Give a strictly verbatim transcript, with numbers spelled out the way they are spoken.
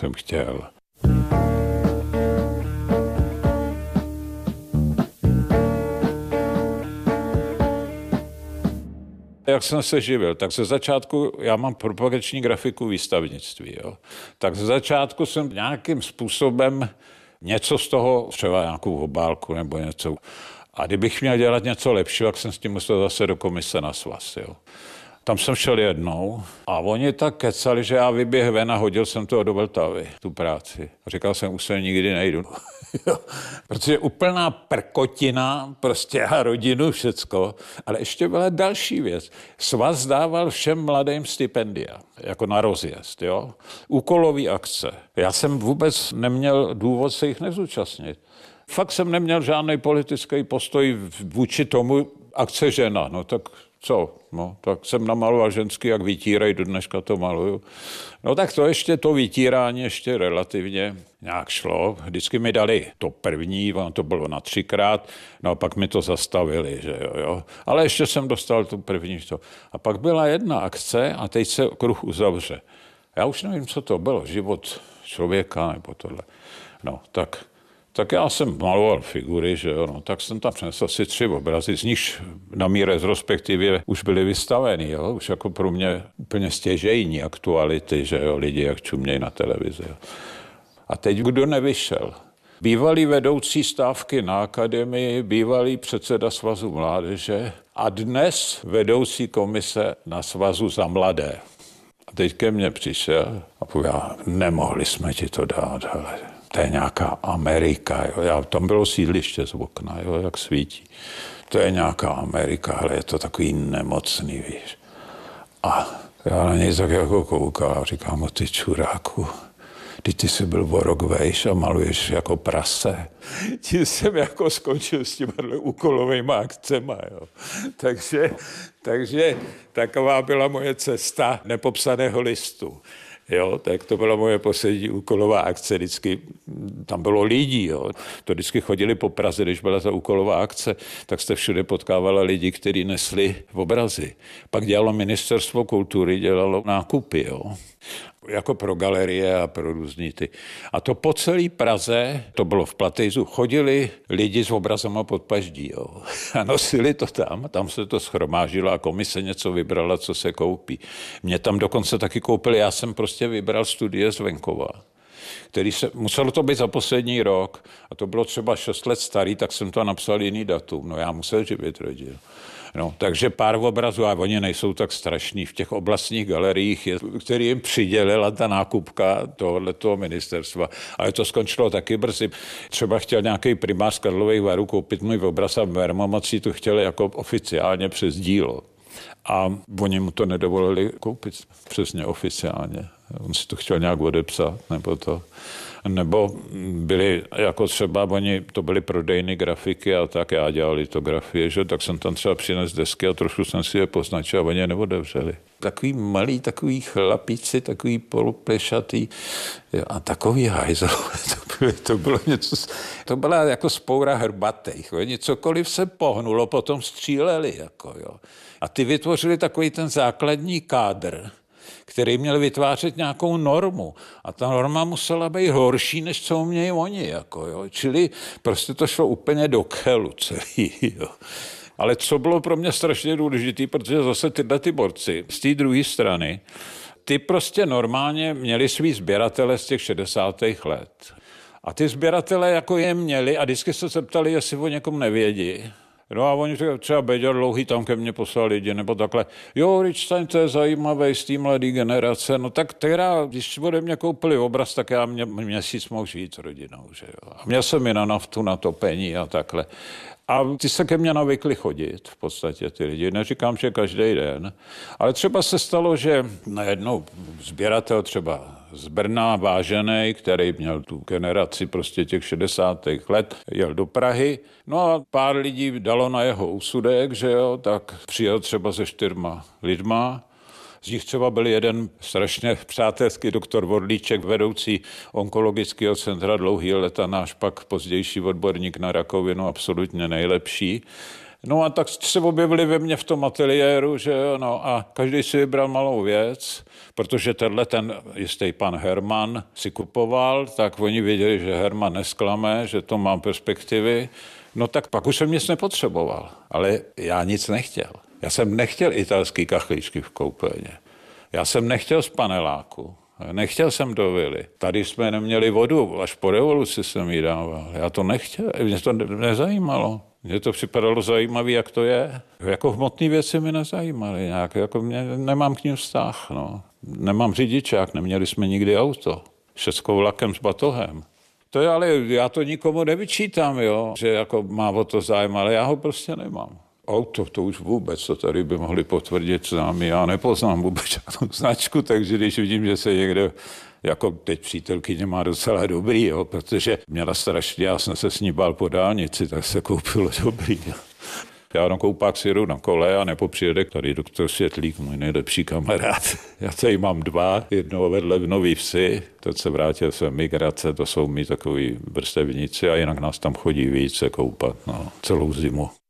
jsem chtěl. Jak jsem se živil, tak ze začátku, já mám propagační grafiku výstavnictví, jo. Tak ze začátku jsem nějakým způsobem něco z toho, třeba nějakou obálku nebo něco. A kdybych měl dělat něco lepšího, tak jsem s tím musel zase do komise na svaz, jo. Tam jsem šel jednou a oni tak kecali, že já vyběh ven a hodil jsem toho do Vltavy, tu práci. A říkal jsem, už se nikdy nejdu. Protože úplná prkotina, prostě a rodinu, všecko. Ale ještě byla další věc. Svaz dával všem mladým stipendia, jako na rozjezd, jo. Úkolový akce. Já jsem vůbec neměl důvod se jich nezúčastnit. Fakt jsem neměl žádný politický postoj vůči tomu akce žena, no tak co? No, tak jsem namaloval ženský, jak vytírají, do dneška to maluju. No tak to ještě, to vytírání ještě relativně nějak šlo. Vždycky mi dali to první, to bylo na třikrát, no a pak mi to zastavili, že jo, jo. Ale ještě jsem dostal tu první. To. A pak byla jedna akce a teď se kruh uzavře. Já už nevím, co to bylo, život člověka nebo tohle. No, tak... Tak já jsem maloval figury, že jo, no, tak jsem tam přinesl asi tři obrazy, z nich na mý retrospektivě už byly vystaveny, jo, už jako pro mě úplně stěžejní aktuality, že jo, lidi jak čumějí na televizi. Jo. A teď kdo nevyšel? Bývalý vedoucí stávky na akademii, bývalý předseda Svazu mládeže a dnes vedoucí komise na Svazu za mladé. A teď ke mně přišel a povedal, nemohli jsme ti to dát, hele. To je nějaká Amerika, jo. Já, tam bylo sídliště z okna, jo, jak svítí. To je nějaká Amerika, ale je to takový nemocný, víš. A já na něj tak jako koukal a říkám, ty čuráku, ty, ty jsi byl o rok vejš a maluješ jako prase. Tím jsem jako skončil s těma úkolovými akcema, jo. Takže, takže taková byla moje cesta nepopsaného listu. Jo, tak to byla moje poslední úkolová akce, vždycky tam bylo lidí, jo. To vždycky chodili po Praze, když byla ta úkolová akce, tak jste všude potkávala lidi, kteří nesli obrazy. Pak dělalo ministerstvo kultury, dělalo nákupy, jo. Jako pro galerie a pro různý ty. A to po celé Praze, to bylo v Platejzu, chodili lidi s obrazama pod paždí, jo. A nosili to tam, tam se to schromážilo a komise něco vybrala, co se koupí. Mě tam dokonce taky koupili, já jsem prostě vybral studie z venkova, který se, muselo to být za poslední rok a to bylo třeba šest let starý, tak jsem to napsal jiný datum. No já musel živit rodinu. No, takže pár obrazů, a oni nejsou tak strašní v těch oblastních galeriích, který jim přidělila ta nákupka tohoto ministerstva. Ale to skončilo taky brzy. Třeba chtěl nějaký primář Karlových Varů koupit můj obraz a Vermomocí to chtěl jako oficiálně přes dílo. A oni mu to nedovolili koupit přesně oficiálně. On si to chtěl nějak odepsat, nebo to. Nebo byli jako třeba, oni, to byly prodejny grafiky a tak, já dělal litografie, že? Tak jsem tam třeba přinesl desky a trošku jsem si je poznačil a oni je neodevřeli. Takový malý, takový chlapíci, takový poloplešatý a takový hajzl. To bylo, to bylo něco, to byla jako spoura hrbatých. Oni cokoliv se pohnulo, potom stříleli. Jako, jo. A ty vytvořili takový ten základní kádr, který měl vytvářet nějakou normu. A ta norma musela být horší, než co umějí oni. Jako, jo. Čili prostě to šlo úplně do kelu celý. Jo. Ale co bylo pro mě strašně důležité, protože zase tyhle ty borci z té druhé strany, ty prostě normálně měli svý sběratele z těch šedesátých let. A ty sběratele jako je měli a vždycky se zeptali, jestli o někom nevědí. No a oni třeba Beďar Dlouhý tam ke mně poslal lidi, nebo takhle, jo, Richstein, to je zajímavé z té mladé generace, no tak teda, když ode mě koupili obraz, tak já mě, měsíc mohl žít s rodinou, že jo. A měl jsem i na naftu, na topení a takhle. A ty se ke mně navykli chodit, v podstatě ty lidi, neříkám, že každý den, ale třeba se stalo, že najednou sběratel třeba z Brna vážený, který měl tu generaci prostě těch šedesátých let, jel do Prahy, no a pár lidí dalo na jeho úsudek, že jo, tak přijel třeba se čtyřma lidma. Z nich třeba byl jeden strašně přátelský doktor Vorlíček, vedoucí onkologického centra dlouhý let a náš pak pozdější odborník na rakovinu, absolutně nejlepší. No a tak se objevili ve mně v tom ateliéru, že jo, no a každý si vybral malou věc, protože tenhle ten jistý pan Herman si kupoval, tak oni věděli, že Herman nesklame, že to má perspektivy. No tak pak už jsem nic nepotřeboval, ale já nic nechtěl. Já jsem nechtěl italský kachlíčky v koupelně. Já jsem nechtěl z paneláku. Nechtěl jsem do vily. Tady jsme neměli vodu, až po revoluci jsem ji dával. Já to nechtěl, mě to nezajímalo. Mně to připadalo zajímavé, jak to je. Jako hmotné věci mi nezajímaly nějak, jako mě, nemám k ním vztah, no. Nemám řidičák, neměli jsme nikdy auto. Všecko vlakem s batohem. To je, ale já to nikomu nevyčítám, jo, že jako má o to zájem, ale já ho prostě nemám. Auto, to už vůbec, to tady by mohli potvrdit známi. Já nepoznám vůbec žádnou značku, takže když vidím, že se někde, jako teď přítelkyně má docela dobrý, jo, protože měla strašně, já jsem se s ní bál po dálnici, tak se koupilo dobrý. Jo. Já na koupák si jdu na kole a nebo přijede tady doktor Světlík, můj nejlepší kamarád. Já tady mám dva, jednoho vedle v Nový Vsi, teď se vrátil jsem migrace, to jsou mi takový vrstevníci a jinak nás tam chodí více koupat, no, celou zimu.